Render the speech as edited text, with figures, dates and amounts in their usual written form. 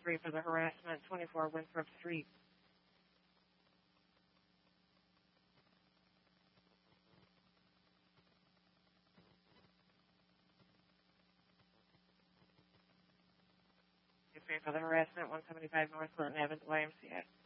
3 for the harassment, 24 Winthrop Street. For the harassment, 175 North Clinton Avenue, YMCA.